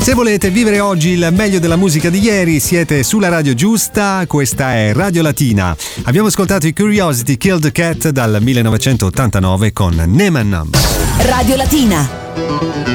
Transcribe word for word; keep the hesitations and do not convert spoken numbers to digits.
Se volete vivere oggi il meglio della musica di ieri, siete sulla radio giusta. Questa è Radio Latina. Abbiamo ascoltato i Curiosity Killed the Cat dal millenovecentottantanove con Neman. Radio Latina.